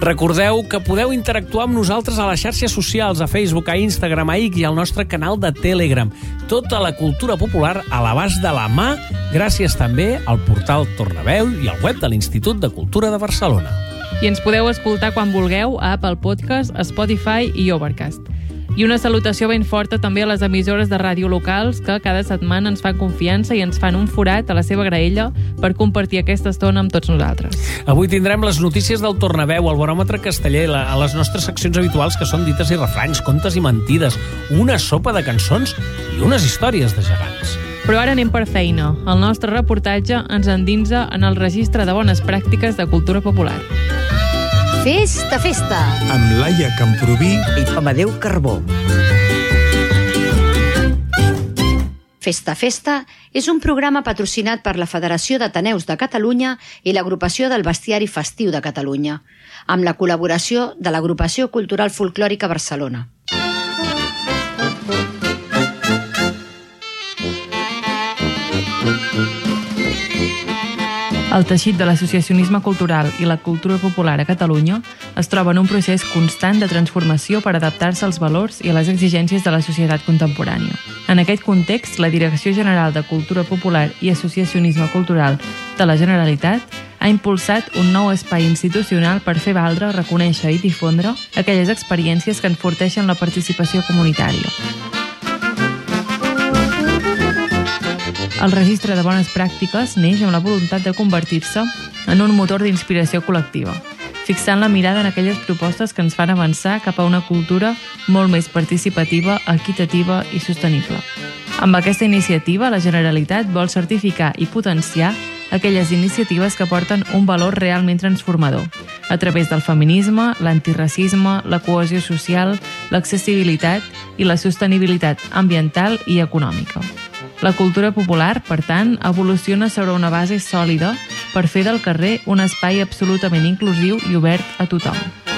Recordeu que podeu interactuar amb nosaltres a les xarxes socials, a Facebook, a Instagram, a X i al nostre canal de Telegram. Tota la cultura popular a l'abast de la mà, gràcies també al portal Tornaveu i al web de l'Institut de Cultura de Barcelona. I ens podeu escoltar quan vulgueu a Apple Podcast, Spotify i Overcast. I una salutació ben forta també a les emissores de ràdio locals que cada setmana ens fan confiança i ens fan un forat a la seva graella per compartir aquesta estona amb tots nosaltres. Avui tindrem les notícies del Tornaveu, el baròmetre casteller, a les nostres seccions habituals que són dites i refranys, contes i mentides, una sopa de cançons i unes històries de gegants. Però ara anem per feina. El nostre reportatge ens endinsa en el registre de bones pràctiques de cultura popular. Festa, festa! Amb Laia Camproví i Amadeu Carbó. Festa, festa és un programa patrocinat per la Federació d'Ateneus de Catalunya i l'Agrupació del Bestiari Festiu de Catalunya, amb la col·laboració de l'Agrupació Cultural Folclòrica Barcelona. El teixit de l'associacionisme cultural i la cultura popular a Catalunya es troba en un procés constant de transformació per adaptar-se als valors i a les exigències de la societat contemporània. En aquest context, la Direcció General de Cultura Popular i Associacionisme Cultural de la Generalitat ha impulsat un nou espai institucional per fer valdre, reconèixer i difondre aquelles experiències que enforteixen la participació comunitària. El registre de bones pràctiques neix amb la voluntat de convertir-se en un motor d'inspiració col·lectiva, fixant la mirada en aquelles propostes que ens fan avançar cap a una cultura molt més participativa, equitativa i sostenible. Amb aquesta iniciativa, la Generalitat vol certificar i potenciar aquelles iniciatives que porten un valor realment transformador, a través del feminisme, l'antiracisme, la cohesió social, l'accessibilitat i la sostenibilitat ambiental i econòmica. La cultura popular, per tant, evoluciona sobre una base sòlida per fer del carrer un espai absolutament inclusiu i obert a tothom.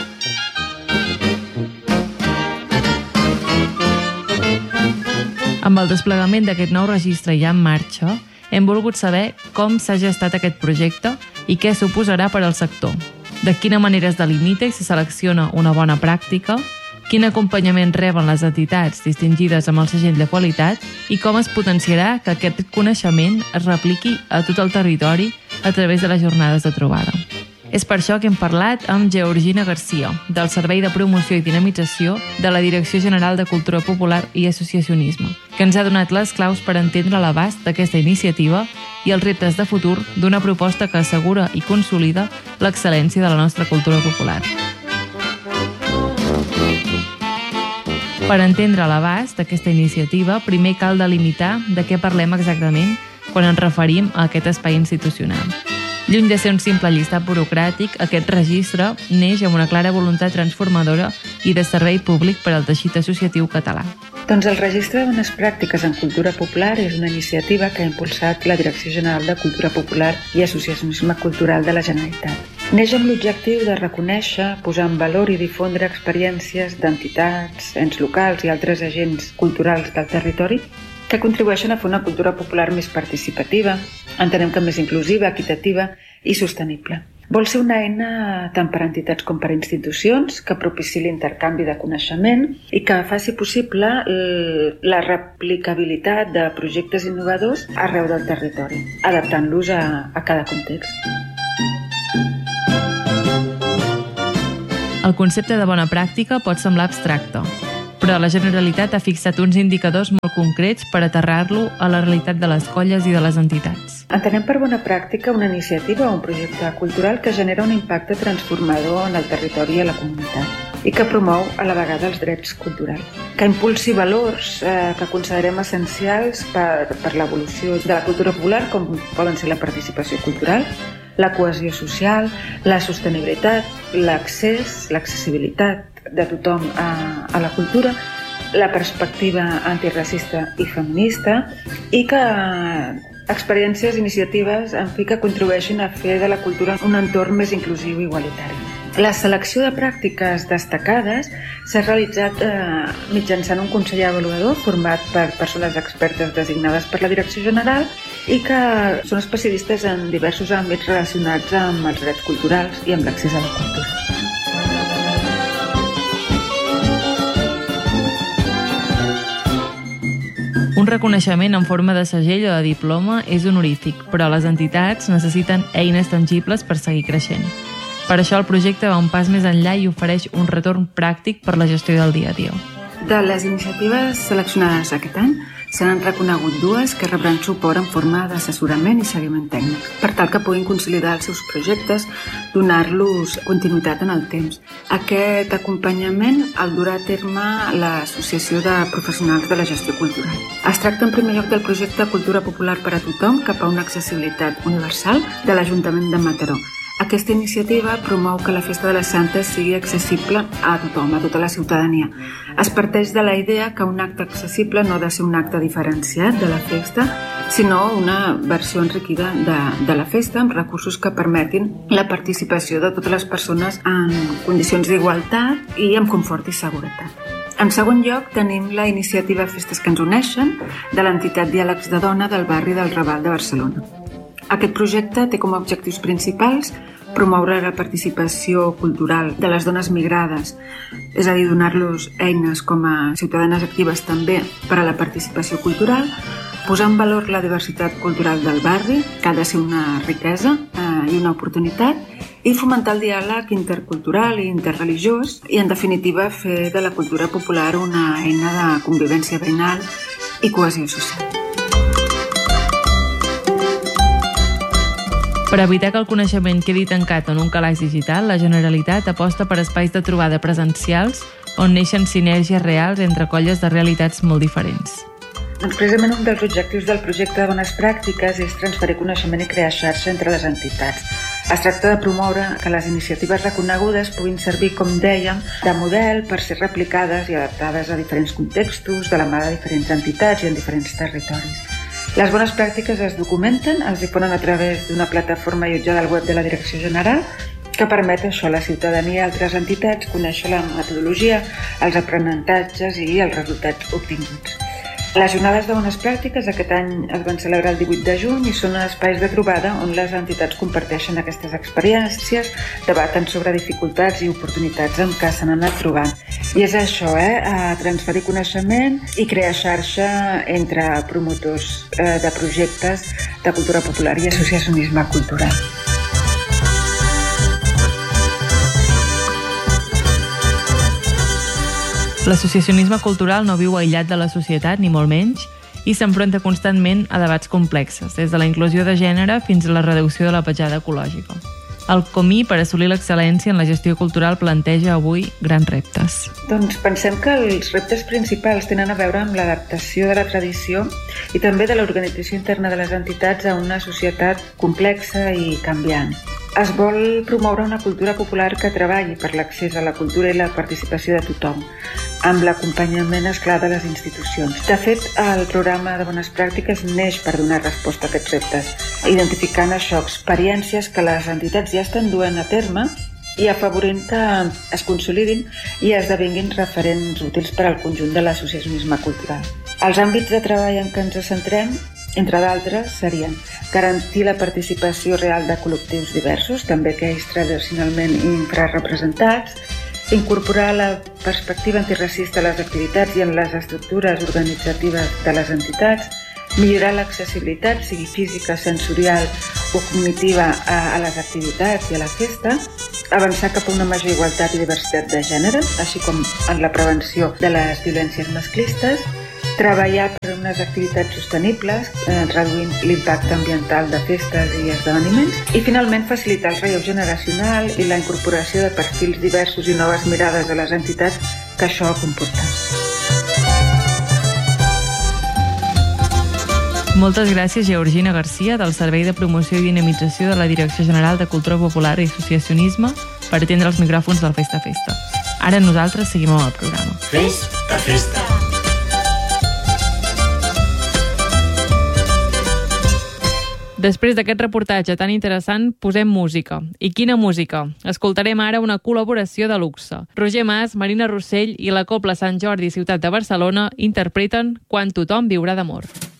Amb el desplegament d'aquest nou registre ja en marxa, hem volgut saber com s'ha gestat aquest projecte i què suposarà per al sector, de quina manera es delimita i se selecciona una bona pràctica, quin acompanyament reben les entitats distingides amb el segell de qualitat i com es potenciarà que aquest coneixement es repliqui a tot el territori a través de les jornades de trobada. És per això que hem parlat amb Georgina Garcia, del Servei de Promoció i Dinamització de la Direcció General de Cultura Popular i Associacionisme, que ens ha donat les claus per entendre l'abast d'aquesta iniciativa i els reptes de futur d'una proposta que assegura i consolida l'excel·lència de la nostra cultura popular. Per entendre l'abast d'aquesta iniciativa, primer cal delimitar de què parlem exactament quan ens referim a aquest espai institucional. Lluny de ser un simple llistat burocràtic, aquest registre neix amb una clara voluntat transformadora i de servei públic per al teixit associatiu català. Doncs el Registre de Bones Pràctiques en Cultura Popular és una iniciativa que ha impulsat la Direcció General de Cultura Popular i Associacionisme Cultural de la Generalitat. Neix amb l'objectiu de reconèixer, posar en valor i difondre experiències d'entitats, ens locals i altres agents culturals del territori que contribueixen a fer una cultura popular més participativa, entenem que més inclusiva, equitativa i sostenible. Vol ser una eina tant per a entitats com per a institucions que propiciï l'intercanvi de coneixement i que faci possible la replicabilitat de projectes innovadors arreu del territori, adaptant-los a cada context. El concepte de bona pràctica pot semblar abstracte, però la Generalitat ha fixat uns indicadors molt concrets per aterrar-lo a la realitat de les colles i de les entitats. Entenem per bona pràctica una iniciativa o un projecte cultural que genera un impacte transformador en el territori i a la comunitat i que promou a la vegada els drets culturals, que impulsi valors que considerem essencials per l'evolució de la cultura popular, com poden ser la participació cultural, la cohesió social, la sostenibilitat, l'accés, l'accessibilitat de tothom a la cultura, la perspectiva antiracista i feminista i que experiències, iniciatives, en fi, que contribueixin a fer de la cultura un entorn més inclusiu i igualitari. La selecció de pràctiques destacades s'ha realitzat mitjançant un consell avaluador format per persones expertes designades per la Direcció General i que són especialistes en diversos àmbits relacionats amb els drets culturals i amb l'accés a la cultura. reconeixement en forma de segell o de diploma és honorífic, però les entitats necessiten eines tangibles per seguir creixent. Per això el projecte va un pas més enllà i ofereix un retorn pràctic per la gestió del dia a dia. De les iniciatives seleccionades aquest any, se n'han reconegut 2 que rebran suport en forma d'assessorament i seguiment tècnic, per tal que puguin consolidar els seus projectes, donar-los continuïtat en el temps. Aquest acompanyament el durà a terme l'Associació de Professionals de la Gestió Cultural. Es tracta en primer lloc del projecte Cultura Popular per a tothom cap a una accessibilitat universal de l'Ajuntament de Mataró. Aquesta iniciativa promou que la Festa de les Santes sigui accessible a tothom, a tota la ciutadania. Es parteix de la idea que un acte accessible no ha de ser un acte diferenciat de la festa, sinó una versió enriquida de la festa amb recursos que permetin la participació de totes les persones en condicions d'igualtat i amb confort i seguretat. En segon lloc, tenim la iniciativa Festes que ens uneixen de l'entitat Diàlegs de Dona del barri del Raval de Barcelona. Aquest projecte té com a objectius principals promoure la participació cultural de les dones migrades, és a dir, donar-los eines com a ciutadanes actives també per a la participació cultural, posar en valor la diversitat cultural del barri, que ha de ser una riquesa i una oportunitat, i fomentar el diàleg intercultural i interreligiós i, en definitiva, fer de la cultura popular una eina de convivència veïnal i cohesió social. Per evitar que el coneixement quedi tancat en un calaix digital, la Generalitat aposta per espais de trobada presencials on neixen sinergies reals entre colles de realitats molt diferents. Doncs precisament un dels objectius del projecte de bones pràctiques és transferir coneixement i crear xarxa entre les entitats. Es tracta de promoure que les iniciatives reconegudes puguin servir, com dèiem, de model per ser replicades i adaptades a diferents contextos, de la mà de diferents entitats i en diferents territoris. Les bones pràctiques es documenten, es difonen a través d'una plataforma allotjada al web de la Direcció General que permet això a la ciutadania i altres entitats conèixer la metodologia, els aprenentatges i els resultats obtinguts. Les jornades de bones pràctiques aquest any es van celebrar el 18 de juny i són espais de trobada on les entitats comparteixen aquestes experiències, debaten sobre dificultats i oportunitats amb què s'han anat trobant. I és això, transferir coneixement i crear xarxa entre promotors de projectes de cultura popular i associacionisme cultural. L'associacionisme cultural no viu aïllat de la societat, ni molt menys, i s'enfronta constantment a debats complexes, des de la inclusió de gènere fins a la reducció de la petjada ecològica. El Comí, per assolir l'excel·lència en la gestió cultural, planteja avui grans reptes. Doncs pensem que els reptes principals tenen a veure amb l'adaptació de la tradició i també de l'organització interna de les entitats a una societat complexa i canviant. Es vol promoure una cultura popular que treballi per l'accés a la cultura i la participació de tothom, amb l'acompanyament, esclar, de les institucions. De fet, el programa de bones pràctiques neix per donar resposta a aquests reptes, identificant això, experiències que les entitats ja estan duent a terme i afavorint que es consolidin i esdevinguin referents útils per al conjunt de l'associacionisme cultural. Els àmbits de treball en què ens centrem, entre d'altres, serien garantir la participació real de col·lectius diversos, també aquells tradicionalment infrarrepresentats, incorporar la perspectiva antiracista a les activitats i en les estructures organitzatives de les entitats, millorar l'accessibilitat, sigui física, sensorial o cognitiva, a les activitats i a la festa, avançar cap a una major igualtat i diversitat de gènere, així com en la prevenció de les violències masclistes, treballar per unes activitats sostenibles, reduint l'impacte ambiental de festes i esdeveniments, i finalment facilitar el relleu generacional i la incorporació de perfils diversos i noves mirades a les entitats que això comporta. Moltes gràcies, Georgina Garcia, del Servei de Promoció i Dinamització de la Direcció General de Cultura Popular i Associacionisme, per atendre els micròfons del Festa Festa. Ara nosaltres seguim amb el programa. Festa Festa. Després d'aquest reportatge tan interessant, posem música. I quina música? Escoltarem ara una col·laboració de luxe. Roger Mas, Marina Rossell i la Cobla Sant Jordi Ciutat de Barcelona interpreten Quan tothom viurà d'amor.